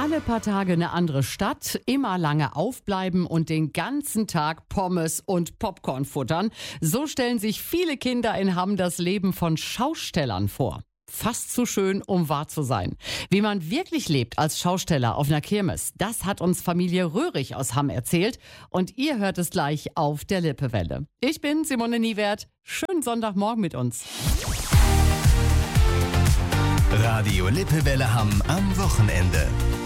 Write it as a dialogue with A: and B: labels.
A: Alle paar Tage eine andere Stadt, immer lange aufbleiben und den ganzen Tag Pommes und Popcorn futtern. So stellen sich viele Kinder in Hamm das Leben von Schaustellern vor. Fast zu schön, um wahr zu sein. Wie man wirklich lebt als Schausteller auf einer Kirmes, das hat uns Familie Röhrig aus Hamm erzählt. Und ihr hört es gleich auf der Lippewelle. Ich bin Simone Niewert. Schönen Sonntagmorgen mit uns.
B: Radio Lippewelle Hamm am Wochenende.